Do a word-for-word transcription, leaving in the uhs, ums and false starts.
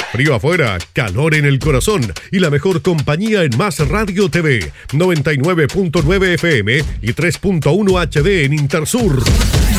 Frío afuera, calor en el corazón y la mejor compañía en Más Radio T V, noventa y nueve punto nueve F M y tres punto uno H D en Intersur.